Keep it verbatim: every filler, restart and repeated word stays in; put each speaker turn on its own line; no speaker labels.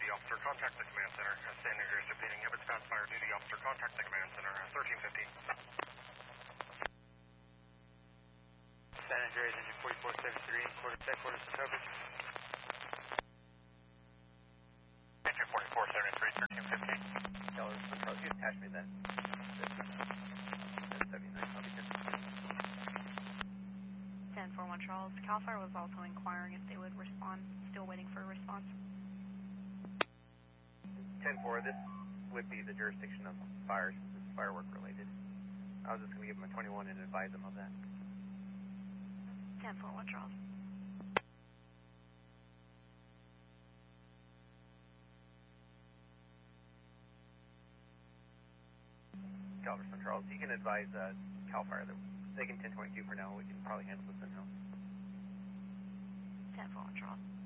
duty officer, contact the command center. Uh, San Andreas repeating, Ebbets Pass fire duty officer, contact the command center, uh, thirteen fifty.
San Andreas, engine forty-four seventy-three, quarter set, quarter to coverage.
Engine forty-four seventy-three, thirteen fifty.
Keller, Central, you attach me that. That's seventy-nine, I'll be good.
ten four one Charles, CAL FIRE was also inquiring if they would respond, still waiting for a response.
ten four, this would be the jurisdiction of fire since it's firework related. I was just going to give them a twenty-one and advise them of that.
ten four one Charles.
Galveston Charles, you can advise uh, CAL FIRE that they can ten twenty-two for now. We can probably handle this in-house.
ten four one Charles.